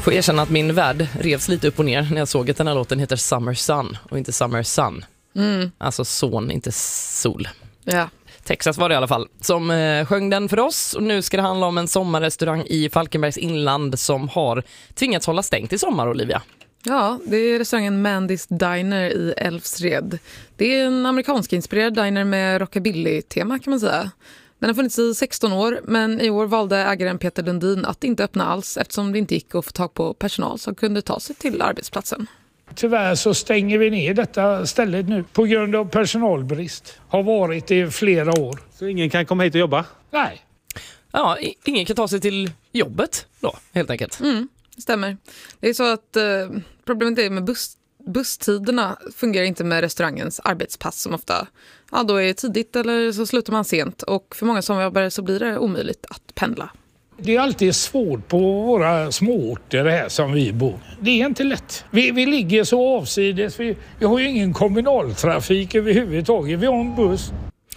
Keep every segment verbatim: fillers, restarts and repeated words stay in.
Får erkänna att min värld revs lite upp och ner när jag såg att den här låten heter Summer Sun och inte Summer Sun. Mm. Alltså son, inte sol. Ja. Texas var det i alla fall som eh, sjöng den för oss. Och nu ska det handla om en sommarrestaurang i Falkenbergs inland som har tvingats hålla stängt i sommar, Olivia. Ja, det är restaurangen Mandy's Diner i Älvsred. Det är en amerikansk-inspirerad diner med rockabilly-tema kan man säga. Den har funnits i sexton år, men i år valde ägaren Peter Lundin att inte öppna alls eftersom det inte gick att få tag på personal som kunde ta sig till arbetsplatsen. Tyvärr så stänger vi ner detta stället nu på grund av personalbrist. Har varit i flera år. Så ingen kan komma hit och jobba? Nej. Ja, ingen kan ta sig till jobbet då, helt enkelt. Mm, det stämmer. Det är så att eh, problemet är med buss, busstiderna fungerar inte med restaurangens arbetspass som ofta ja, då är tidigt eller så slutar man sent. Och för många sommarjobbare så blir det omöjligt att pendla. Det är alltid svårt på våra småorter här som vi bor. Det är inte lätt. Vi, vi ligger så avsides. Vi, vi har ju ingen kommunaltrafik överhuvudtaget. Vi har en buss.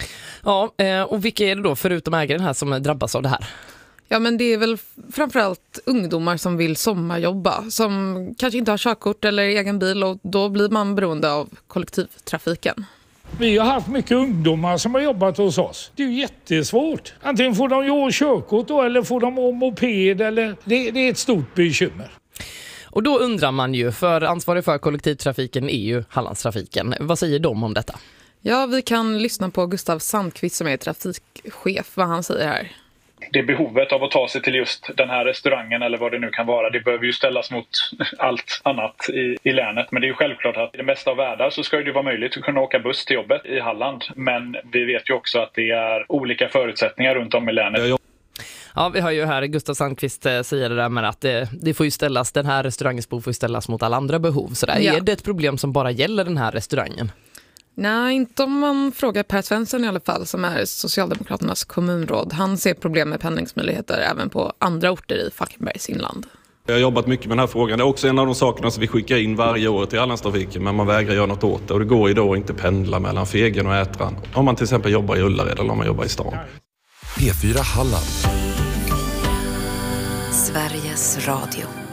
Ja, och vilka är det då förutom ägaren här som drabbas av det här? Ja, men det är väl framförallt ungdomar som vill sommarjobba. Som kanske inte har körkort eller egen bil och då blir man beroende av kollektivtrafiken. Vi har haft mycket ungdomar som har jobbat hos oss. Det är ju jättesvårt. Antingen får de ju körkort då, eller får de moped. Eller... Det, det är ett stort bekymmer. Och då undrar man ju, för ansvarig för kollektivtrafiken är ju Hallandstrafiken. Vad säger de om detta? Ja, vi kan lyssna på Gustav Sandqvist som är trafikchef, vad han säger här. Det behovet av att ta sig till just den här restaurangen eller vad det nu kan vara, det behöver ju ställas mot allt annat i, i länet. Men det är ju självklart att i det mesta av världen så ska det vara möjligt att kunna åka buss till jobbet i Halland. Men vi vet ju också att det är olika förutsättningar runt om i länet. Ja, vi har ju här Gustav Sandqvist säger det där med att det, det får ju ställas, den här restaurangens behov får ju ställas mot alla andra behov. Så där. Ja. Är det ett problem som bara gäller den här restaurangen? Nej, inte om man frågar Per Svensson i alla fall som är Socialdemokraternas kommunråd. Han ser problem med pendlingsmöjligheter även på andra orter i Falkenbergs inland. Jag har jobbat mycket med den här frågan. Det är också en av de sakerna som vi skickar in varje år till Hallandstrafiken, men man vägrar göra något åt det. Och det går ju då inte pendla mellan Fegen och Ätran. Om man till exempel jobbar i Ullared eller om man jobbar i stan. P fyra Halland. Sveriges Radio.